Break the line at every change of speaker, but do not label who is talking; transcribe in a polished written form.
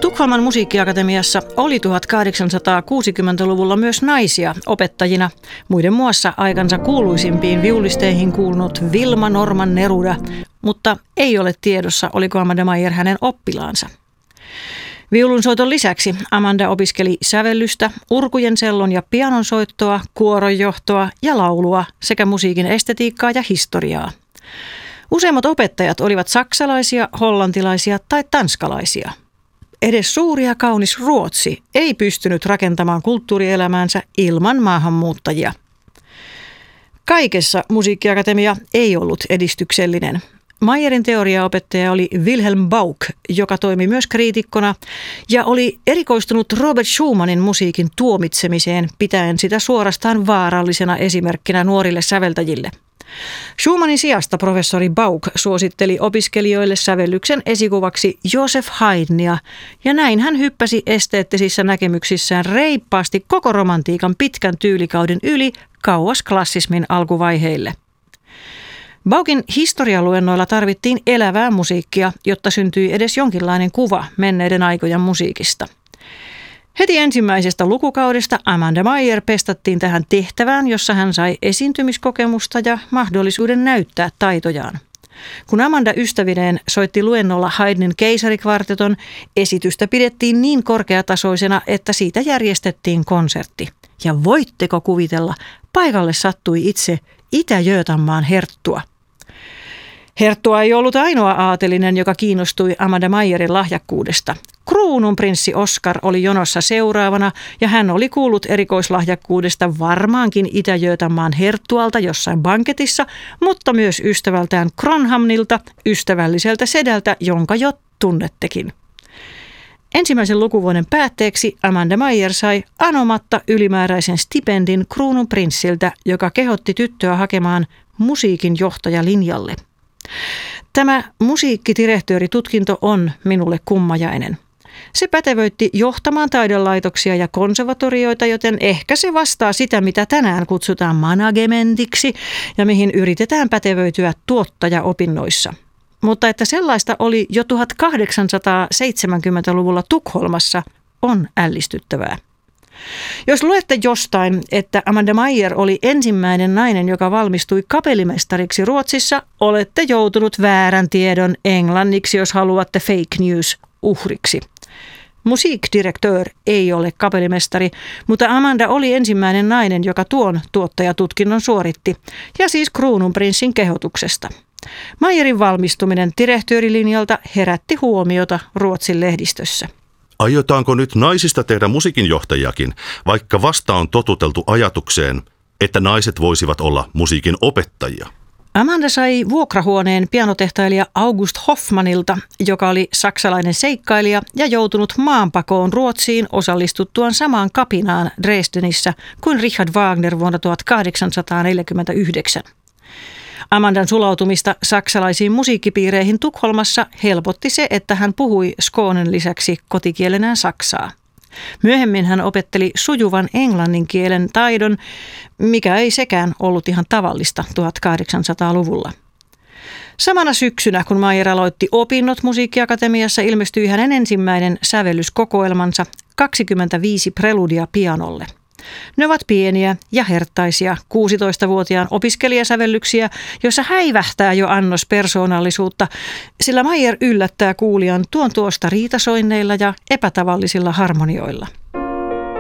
Tukholman musiikkiakatemiassa oli 1860-luvulla myös naisia opettajina, muiden muassa aikansa kuuluisimpiin viulisteihin kuulunut Vilma Norman Neruda, mutta ei ole tiedossa, oliko Amanda Meyer hänen oppilaansa. Viulunsoiton lisäksi Amanda opiskeli sävellystä, urkujen sellon ja pianonsoittoa, kuoronjohtoa ja laulua sekä musiikin estetiikkaa ja historiaa. Useimmat opettajat olivat saksalaisia, hollantilaisia tai tanskalaisia. Edes suuri ja kaunis Ruotsi ei pystynyt rakentamaan kulttuurielämäänsä ilman maahanmuuttajia. Kaikessa musiikkiakatemia ei ollut edistyksellinen. Meyerin teoriaopettaja oli Wilhelm Bauk, joka toimi myös kriitikkona ja oli erikoistunut Robert Schumannin musiikin tuomitsemiseen, pitäen sitä suorastaan vaarallisena esimerkkinä nuorille säveltäjille. Schumannin sijasta professori Bauk suositteli opiskelijoille sävellyksen esikuvaksi Joseph Haydnia, ja näin hän hyppäsi esteettisissä näkemyksissään reippaasti koko romantiikan pitkän tyylikauden yli kauas klassismin alkuvaiheille. Baukin historialuennoilla tarvittiin elävää musiikkia, jotta syntyi edes jonkinlainen kuva menneiden aikojen musiikista. Heti ensimmäisestä lukukaudesta Amanda Meyer pestattiin tähän tehtävään, jossa hän sai esiintymiskokemusta ja mahdollisuuden näyttää taitojaan. Kun Amanda ystävineen soitti luennolla Haydnin keisarikvarteton, esitystä pidettiin niin korkeatasoisena, että siitä järjestettiin konsertti. Ja voitteko kuvitella, paikalle sattui itse Itä-Götanmaan herttua. Herttua ei ollut ainoa aatelinen, joka kiinnostui Amanda Meyerin lahjakkuudesta. Kruununprinssi Oskar oli jonossa seuraavana ja hän oli kuullut erikoislahjakkuudesta varmaankin Itä-Götanmaan herttualta jossain banketissa, mutta myös ystävältään Kronhamnilta, ystävälliseltä sedältä, jonka jo tunnettekin. Ensimmäisen lukuvuoden päätteeksi Amanda Meyer sai anomatta ylimääräisen stipendin kruununprinssiltä, joka kehotti tyttöä hakemaan musiikin johtajalinjalle. Tämä musiikkidirektööritutkinto on minulle kummajainen. Se pätevöitti johtamaan taidelaitoksia ja konservatorioita, joten ehkä se vastaa sitä, mitä tänään kutsutaan managementiksi ja mihin yritetään pätevöityä tuottajaopinnoissa. Mutta että sellaista oli jo 1870-luvulla Tukholmassa, on ällistyttävää. Jos luette jostain, että Amanda Meyer oli ensimmäinen nainen, joka valmistui kapellimestariksi Ruotsissa, olette joutunut väärän tiedon englanniksi, jos haluatte fake news uhriksi. Musikdirektör ei ole kapellimestari, mutta Amanda oli ensimmäinen nainen, joka tuon tuottajatutkinnon suoritti, ja siis kruununprinssin kehotuksesta. Meyerin valmistuminen direktöörilinjalta herätti huomiota Ruotsin lehdistössä.
Aiotaanko nyt naisista tehdä musiikinjohtajakin, vaikka vasta on totuteltu ajatukseen, että naiset voisivat olla musiikin opettajia?
Amanda sai vuokrahuoneen pianotehtailija August Hoffmanilta, joka oli saksalainen seikkailija ja joutunut maanpakoon Ruotsiin osallistuttuaan samaan kapinaan Dresdenissä kuin Richard Wagner vuonna 1849. Amandan sulautumista saksalaisiin musiikkipiireihin Tukholmassa helpotti se, että hän puhui skånen lisäksi kotikielenään saksaa. Myöhemmin hän opetteli sujuvan englannin kielen taidon, mikä ei sekään ollut ihan tavallista 1800-luvulla. Samana syksynä, kun Meyer aloitti opinnot musiikkiakatemiassa, ilmestyi hänen ensimmäinen sävellyskokoelmansa 25 preludia pianolle. Ne ovat pieniä ja herttaisia 16-vuotiaan opiskelijasävellyksiä, joissa häivähtää jo annos persoonallisuutta, sillä Meyer yllättää kuulijan tuosta riitasoinneilla ja epätavallisilla harmonioilla.